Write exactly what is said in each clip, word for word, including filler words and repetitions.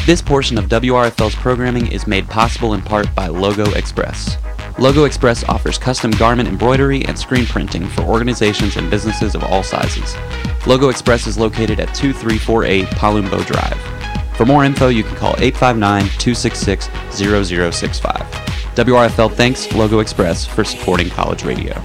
This portion of W R F L's programming is made possible in part by Logo Express. Logo Express offers custom garment embroidery and screen printing for organizations and businesses of all sizes. Logo Express is located at two three four eight Palumbo Drive. For more info, you can call eight five nine, two six six, zero zero six five. W R F L thanks Logo Express for supporting college radio.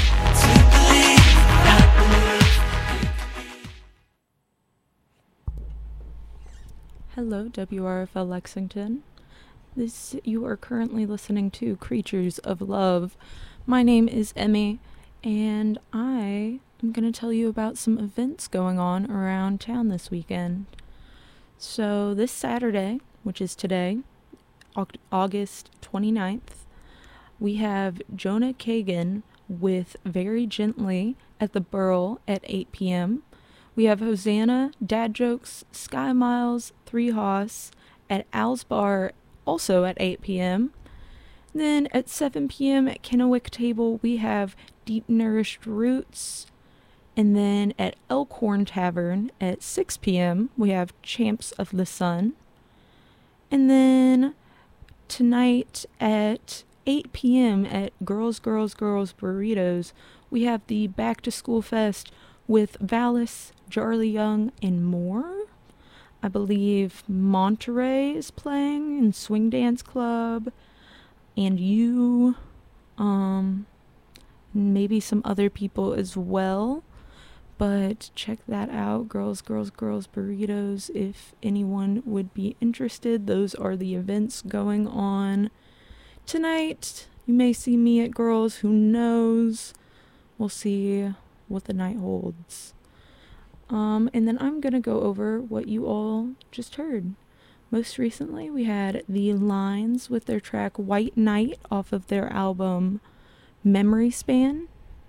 Hello, W R F L Lexington. This you are currently listening to Creatures of Love. My name is Emmy, and I am going to tell you about some events going on around town this weekend. So this Saturday, which is today, August twenty-ninth, we have Jonah Kagan with Very Gently at the Burl at eight p.m. We have Hosanna, Dad Jokes, Sky Miles, Three Hoss at Al's Bar, also at eight p.m. Then at seven p.m. at Kennewick Table, we have Deep Nourished Roots. And then at Elkhorn Tavern at six p.m., we have Champs of the Sun. And then tonight at eight p.m. at Girls, Girls, Girls Burritos, we have the Back to School Fest with Valis, Charlie Young, and more. I believe Monterey is playing, and Swing Dance Club, and you, um, maybe some other people as well. But check that out, Girls, Girls, Girls Burritos, if anyone would be interested. Those are the events going on tonight. You may see me at Girls, who knows? We'll see what the night holds. Um, and then I'm gonna go over what you all just heard. Most recently, we had The Lines with their track White Night off of their album Memory Span.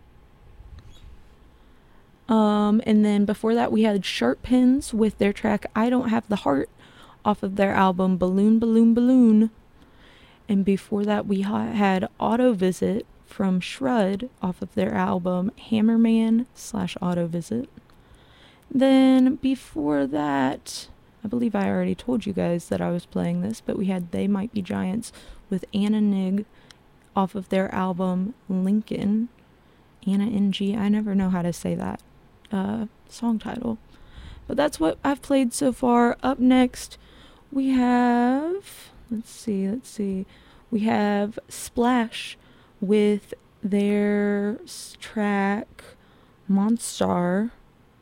Um, and then before that, we had Sharp Pins with their track I Don't Have the Heart off of their album Balloon, Balloon, Balloon. And before that, we ha- had Auto Visit from Shrud off of their album Hammerman slash Auto Visit. Then before that, I believe I already told you guys that I was playing this, but we had They Might Be Giants with Anna Nig off of their album Lincoln. Anna N G, I never know how to say that uh, song title. But that's what I've played so far. Up next, we have, let's see, let's see, we have Splash with their track Monstar,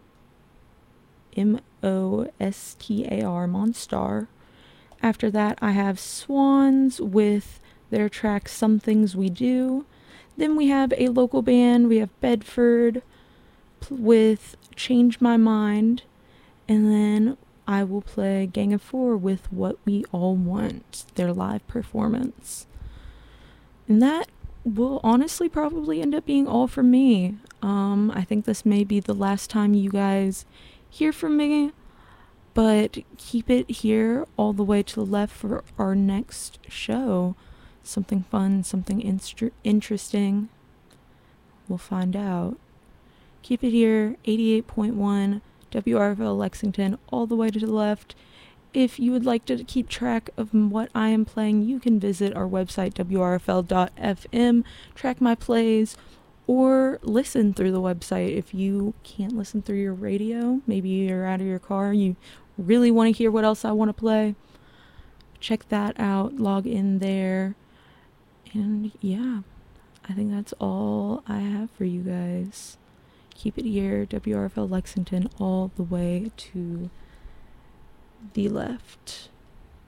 M O S T A R, Monstar. After that, I have Swans with their track Some Things We Do. Then we have a local band, we have Bedford pl- with Change My Mind. And then I will play Gang of Four with What We All Want, their live performance. And that will honestly probably end up being all from me. Um, I think this may be the last time you guys hear from me, but keep it here all the way to the left for our next show. Something fun, something instru- interesting. We'll find out. Keep it here, eighty-eight point one W R F L Lexington, all the way to the left. If you would like to keep track of what I am playing, you can visit our website, W R F L dot F M, track my plays, or listen through the website. If you can't listen through your radio, maybe you're out of your car, you really want to hear what else I want to play, check that out, log in there. And yeah, I think that's all I have for you guys. Keep it here, W R F L Lexington, all the way to the left.